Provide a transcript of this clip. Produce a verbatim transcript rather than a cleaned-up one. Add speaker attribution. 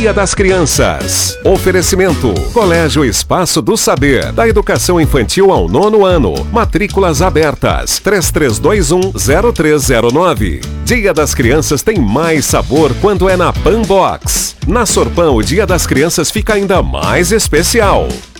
Speaker 1: Dia das Crianças. Oferecimento: Colégio Espaço do Saber, da educação infantil ao nono ano. Matrículas abertas. três três dois um, zero três zero nove. Dia das Crianças tem mais sabor quando é na Pan Box. Na Sorpan, o Dia das Crianças fica ainda mais especial.